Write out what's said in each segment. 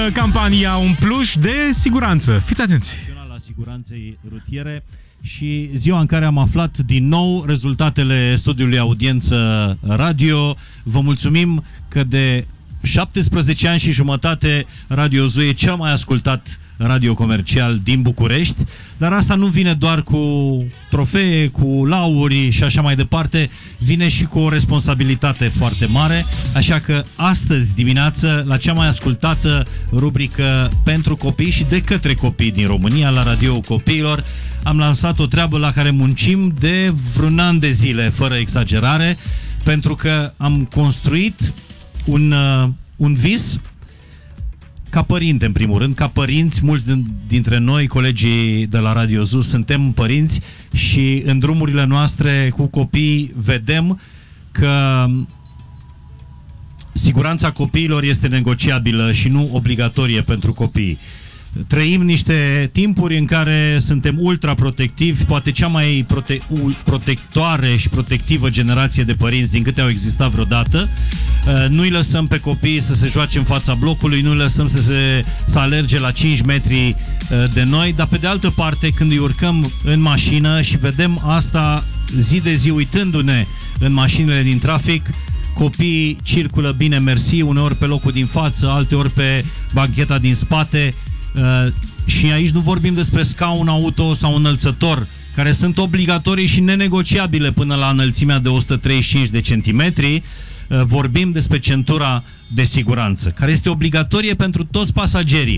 campania Un Pluș de Siguranță. Fiți atenți! La siguranței rutiere și ziua în care am aflat din nou rezultatele studiului audiență radio. Vă mulțumim că de 17 ani și jumătate Radio Zoo e cel mai ascultat radio comercial din București, dar asta nu vine doar cu trofee, cu lauri și așa mai departe, vine și cu o responsabilitate foarte mare, așa că astăzi dimineață, la cea mai ascultată rubrică pentru copii și de către copii din România, la Radio Copiilor, am lansat o treabă la care muncim de vreun an de zile, fără exagerare, pentru că am construit un vis ca părinte, în primul rând, ca părinți. Mulți dintre noi, colegii de la Radio Zoo, suntem părinți și în drumurile noastre cu copii vedem că siguranța copiilor este negociabilă și nu obligatorie pentru copii. Trăim niște timpuri în care suntem ultra protectivi, poate cea mai protectoare și protectivă generație de părinți din câte au existat vreodată. Nu-i lăsăm pe copii să se joace în fața blocului, nu-i lăsăm să alerge la 5 metri de noi, dar pe de altă parte, când îi urcăm în mașină și vedem asta zi de zi uitându-ne în mașinile din trafic, copiii circulă bine, mersi, uneori pe locul din față, alteori pe bancheta din spate. Și aici nu vorbim despre scaun auto sau înălțător, care sunt obligatorii și nenegociabile până la înălțimea de 135 de centimetri. Vorbim despre centura de siguranță, care este obligatorie pentru toți pasagerii.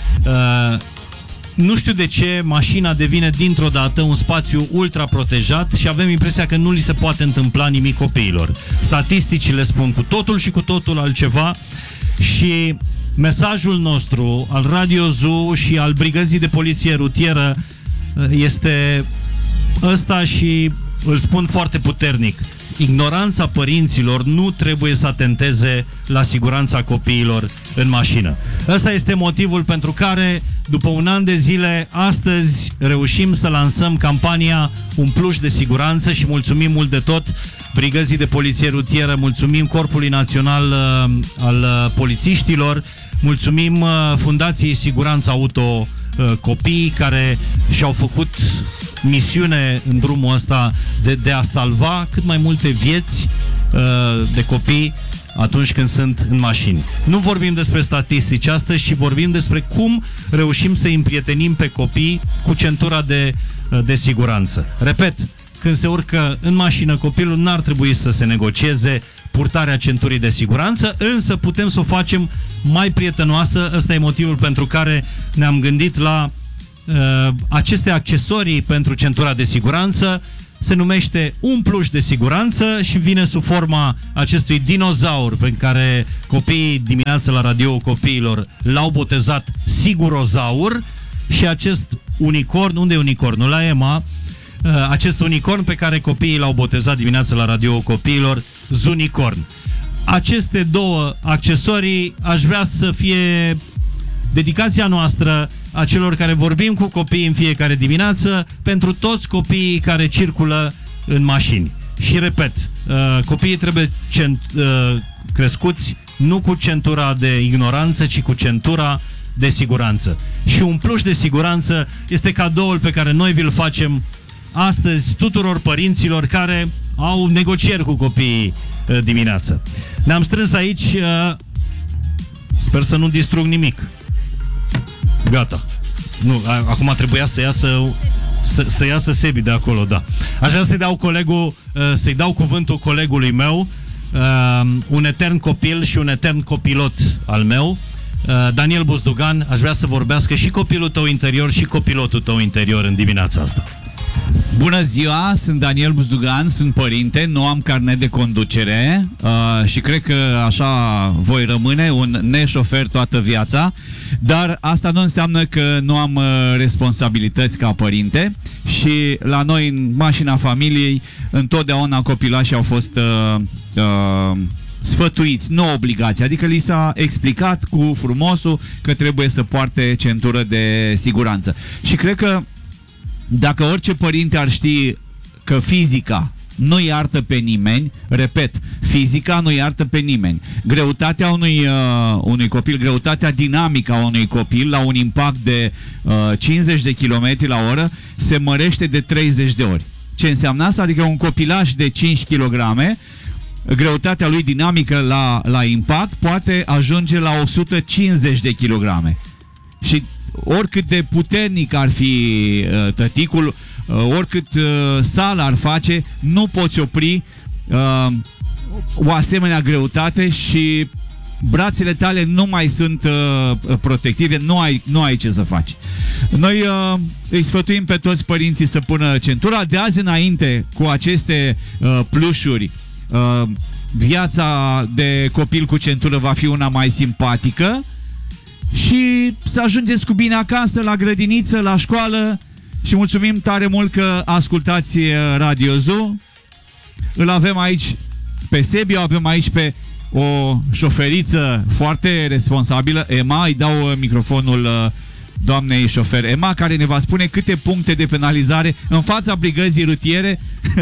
Nu știu de ce mașina devine dintr-o dată un spațiu ultra protejat și avem impresia că nu li se poate întâmpla nimic copiilor. Statisticile spun cu totul și cu totul altceva și mesajul nostru al Radio Zoo și al Brigăzii de Poliție Rutieră este ăsta și îl spun foarte puternic. Ignoranța părinților nu trebuie să atenteze la siguranța copiilor în mașină. Ăsta este motivul pentru care, după un an de zile, astăzi reușim să lansăm campania Un Pluș de Siguranță și mulțumim mult de tot Brigăzii de Poliție Rutieră, mulțumim Corpului Național al Polițiștilor, mulțumim Fundației Siguranța Auto Copii, care și-au făcut misiune în drumul ăsta de a salva cât mai multe vieți de copii atunci când sunt în mașini. Nu vorbim despre statistici astăzi, ci vorbim despre cum reușim să îi împrietenim pe copii cu centura de siguranță. Repet, când se urcă în mașină, copilul n-ar trebui să se negocieze purtarea centurii de siguranță, însă putem să o facem mai prietenoasă. Ăsta e motivul pentru care ne-am gândit la aceste accesorii pentru centura de siguranță. Se numește Un Pluș de Siguranță și vine sub forma acestui dinozaur pe care copiii dimineața la Radio Copiilor l-au botezat Sigurozaur. Și acest unicorn, unde e unicornul? La EMA. Acest unicorn pe care copiii l-au botezat dimineața la Radio Copiilor Zunicorn. Aceste două accesorii aș vrea să fie dedicația noastră a celor care vorbim cu copiii în fiecare dimineață, pentru toți copiii care circulă în mașini. Și repet, copiii trebuie crescuți nu cu centura de ignoranță, ci cu centura de siguranță. Și Un Pluș de Siguranță este cadoul pe care noi vi-l facem astăzi tuturor părinților care au negocieri cu copiii dimineața. Ne-am strâns aici, sper să nu distrug nimic. Gata. Nu, acum trebuia să iasă Sebi de acolo, da. Aș vrea să-i dau cuvântul colegului meu, un etern copil și un etern copilot al meu, Daniel Buzdugan. Aș vrea să vorbească și copilul tău interior și copilotul tău interior în dimineața asta. Bună ziua, sunt Daniel Buzdugan, sunt părinte, nu am carnet de conducere și cred că așa voi rămâne, un neșofer toată viața, dar asta nu înseamnă că nu am responsabilități ca părinte și la noi în mașina familiei întotdeauna copilașii au fost sfătuiți, nu obligați, adică li s-a explicat cu frumosul că trebuie să poarte centură de siguranță. Și cred că dacă orice părinte ar ști că fizica nu iartă pe nimeni, repet, fizica nu iartă pe nimeni. Greutatea unui copil, greutatea dinamică a unui copil la un impact de 50 de km la oră se mărește de 30 de ori. Ce înseamnă asta? Adică un copilaj de 5 kg, greutatea lui dinamică la impact poate ajunge la 150 de kg. Și oricât de puternic ar fi tăticul, oricât sală ar face, nu poți opri o asemenea greutate și brațele tale nu mai sunt protective, nu ai ce să faci. Noi îi sfătuim pe toți părinții să pună centura. De azi înainte, cu aceste plușuri, viața de copil cu centură va fi una mai simpatică și să ajungeți cu bine acasă, la grădiniță, la școală. Și mulțumim tare mult că ascultați Radio Zoo. Îl avem aici pe Sebi, o avem aici pe o șoferiță foarte responsabilă, Emma. Îi dau microfonul doamnei șofer Emma, care ne va spune câte puncte de penalizare în fața brigăzii rutiere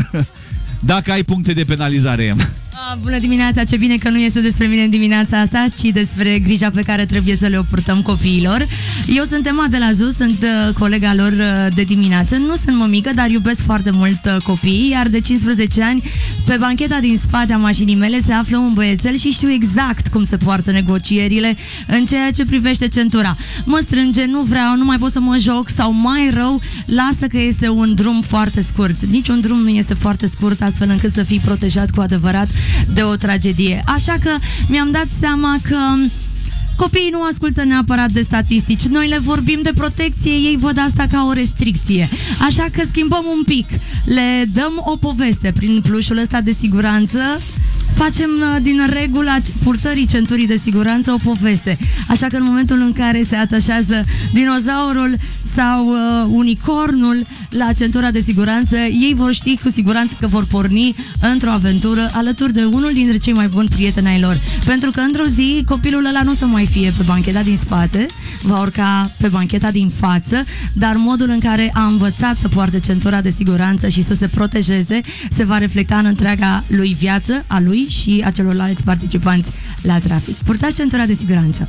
dacă ai puncte de penalizare, Emma. Bună dimineața, ce bine că nu este despre mine în dimineața asta, ci despre grija pe care trebuie să le o purtăm copiilor. Eu sunt Emma de la ZU, sunt colega lor de dimineață, nu sunt mămică, dar iubesc foarte mult copiii, iar de 15 ani, pe bancheta din spate a mașinii mele se află un băiețel și știu exact cum se poartă negocierile în ceea ce privește centura. Mă strânge, nu vreau, nu mai pot să mă joc sau mai rău, lasă că este un drum foarte scurt. Niciun drum nu este foarte scurt astfel încât să fii protejat cu adevărat de o tragedie. Așa că mi-am dat seama că copiii nu ascultă neapărat de statistici. Noi le vorbim de protecție, ei văd asta ca o restricție. Așa că schimbăm un pic. Le dăm o poveste prin plușul ăsta de siguranță. Facem din regula purtării centurii de siguranță o poveste. Așa că în momentul în care se atașează dinozaurul sau unicornul la centura de siguranță, ei vor ști cu siguranță că vor porni într-o aventură alături de unul dintre cei mai buni prieteni ai lor. Pentru că într-o zi copilul ăla nu o să mai fie pe bancheta din spate, va urca pe bancheta din față, dar modul în care a învățat să poarte centura de siguranță și să se protejeze se va reflecta în întreaga lui viață, a lui și a celorlalți participanți la trafic. Purtați centura de siguranță!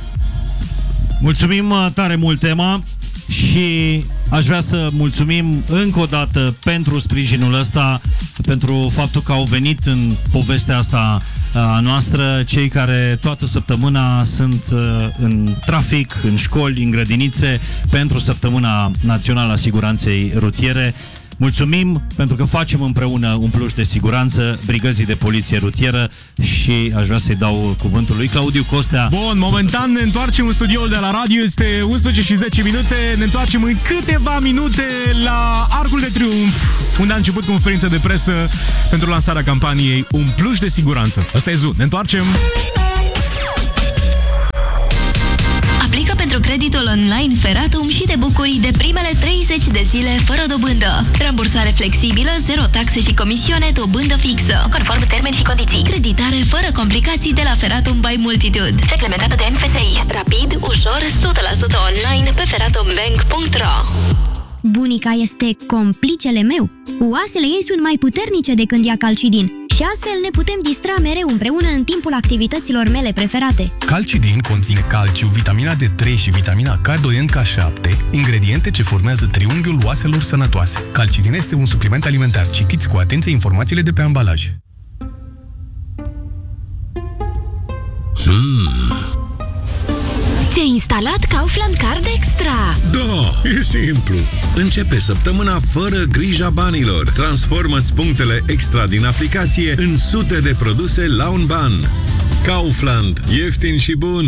Mulțumim tare mult, Emma, și aș vrea să mulțumim încă o dată pentru sprijinul ăsta, pentru faptul că au venit în povestea asta a noastră cei care toată săptămâna sunt în trafic, în școli, în grădinițe, pentru Săptămâna Națională a Siguranței Rutiere. Mulțumim pentru că facem împreună un pluș de siguranță brigăzii de poliție rutieră și aș vrea să-i dau cuvântul lui Claudiu Costea. Bun, momentan ne întoarcem în studioul de la radio, este 11 și 10 minute, ne întoarcem în câteva minute la Arcul de Triunf, unde a început conferința de presă pentru lansarea campaniei Un pluș de siguranță. Asta e ZU, ne întoarcem! Aplică pentru creditul online Feratum și te bucuri de primele 30 de zile fără dobândă. Rambursare flexibilă, zero taxe și comisioane, dobândă fixă. Conform termeni și condiții. Creditare fără complicații de la Feratum by Multitude. Reglementată de NFTI. Rapid, ușor, 100% online pe feratumbank.ro. Bunica este complicele meu. Oasele ei sunt mai puternice de când ia Calcidin și astfel ne putem distra mereu împreună în timpul activităților mele preferate. Calcidin conține calciu, vitamina D3 și vitamina K2NK7, ingrediente ce formează triunghiul oaselor sănătoase. Calcidin este un supliment alimentar. Citiți cu atenție informațiile de pe ambalaj. Ți-ai instalat Kaufland Card Extra? Da, e simplu. Începe săptămâna fără grija banilor. Transformă-ți punctele extra din aplicație în sute de produse la un ban. Kaufland. Ieftin și bun.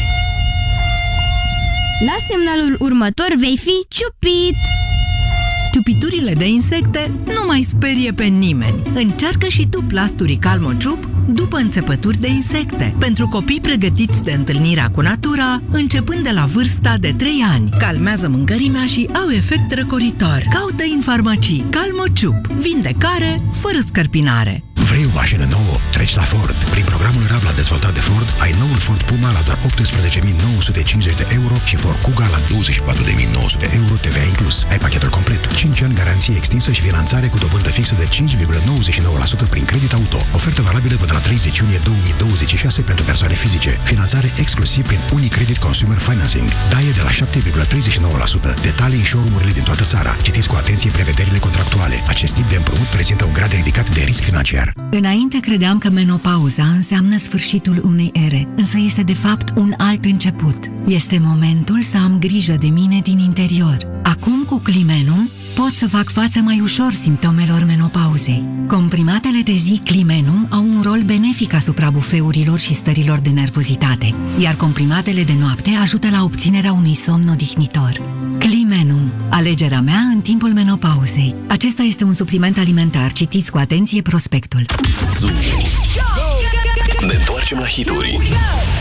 La semnalul următor vei fi ciupit! Ciupiturile de insecte nu mai sperie pe nimeni. Încearcă și tu plasturii Calmociup după înțepături de insecte. Pentru copii pregătiți de întâlnirea cu natura, începând de la vârsta de 3 ani. Calmează mâncărimea și au efect răcoritor. Caută în farmacii Calmociup. Vindecare fără scărpinare. Vrei o mașină nouă? Treci la Ford. Prin programul Rabla dezvoltat de Ford, ai noul Ford Puma la doar 18.950 de euro și Ford Kuga la 24.900 de euro TVA inclus. Ai pachetul complet, 5 ani garanție extinsă și finanțare cu dobândă fixă de 5,99% prin credit auto. Ofertă valabilă până la 30 iunie 2026 pentru persoane fizice. Finanțare exclusiv prin Unicredit Consumer Financing. Daie de la 7,39%. Detalii în showroom-urile din toată țara. Citiți cu atenție prevederile contractuale. Acest tip de împrumut prezintă un grad ridicat de risc financiar. Înainte credeam că menopauza înseamnă sfârșitul unei ere, însă este de fapt un alt început. Este momentul să am grijă de mine din interior. Acum cu Climenum pot să fac față mai ușor simptomelor menopauzei. Comprimatele de zi Climenum au un rol benefic asupra bufeurilor și stărilor de nervozitate, iar comprimatele de noapte ajută la obținerea unui somn odihnitor. Climenum, alegerea mea în timpul menopauzei. Acesta este un supliment alimentar. Citiți cu atenție prospectul. Ne întoarcem la hituri.